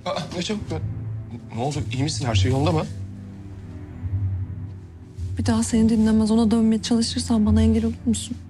Ne çabuk ya. Ne oldu? İyi misin? Her şey yolunda mı? Bir daha seni dinlemez, ona dönmeye çalışırsan bana engel olur musun?